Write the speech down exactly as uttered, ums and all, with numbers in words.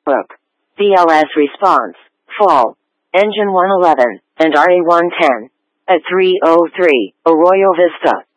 Book. D L S response. Fall. Engine one eleven and R A one ten. At three oh three, Arroyo Vista.